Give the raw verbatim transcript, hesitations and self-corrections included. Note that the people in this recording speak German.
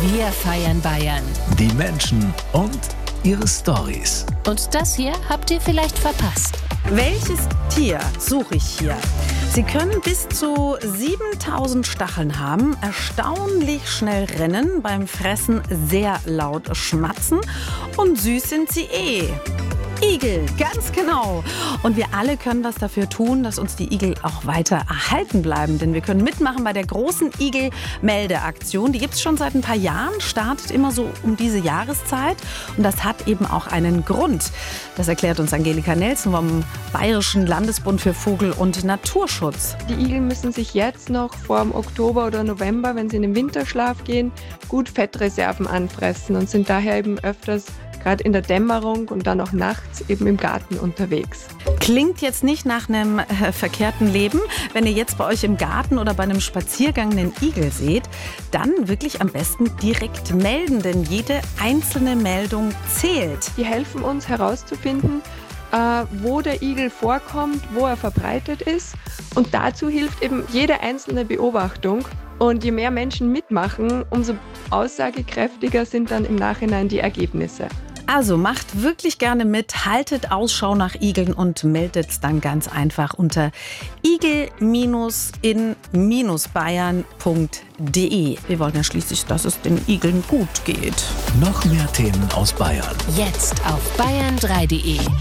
Wir feiern Bayern. Die Menschen und ihre Storys. Und das hier habt ihr vielleicht verpasst. Welches Tier suche ich hier? Sie können bis zu siebentausend Stacheln haben, erstaunlich schnell rennen, beim Fressen sehr laut schmatzen und süß sind sie eh. Igel, ganz genau. Und wir alle können was dafür tun, dass uns die Igel auch weiter erhalten bleiben. Denn wir können mitmachen bei der großen Igel-Meldeaktion. Die gibt es schon seit ein paar Jahren, startet immer so um diese Jahreszeit. Und das hat eben auch einen Grund. Das erklärt uns Angelika Nelson vom Bayerischen Landesbund für Vogel- und Naturschutz. Die Igel müssen sich jetzt noch vor dem Oktober oder November, wenn sie in den Winterschlaf gehen, gut Fettreserven anfressen und sind daher eben öfters gerade in der Dämmerung und dann auch nachts eben im Garten unterwegs. Klingt jetzt nicht nach einem äh, verkehrten Leben. Wenn ihr jetzt bei euch im Garten oder bei einem Spaziergang einen Igel seht, dann wirklich am besten direkt melden, denn jede einzelne Meldung zählt. Die helfen uns herauszufinden, äh, wo der Igel vorkommt, wo er verbreitet ist. Und dazu hilft eben jede einzelne Beobachtung. Und je mehr Menschen mitmachen, umso aussagekräftiger sind dann im Nachhinein die Ergebnisse. Also macht wirklich gerne mit, haltet Ausschau nach Igeln und meldet es dann ganz einfach unter igel in bayern punkt de. Wir wollen ja schließlich, dass es den Igeln gut geht. Noch mehr Themen aus Bayern. Jetzt auf bayern drei punkt de.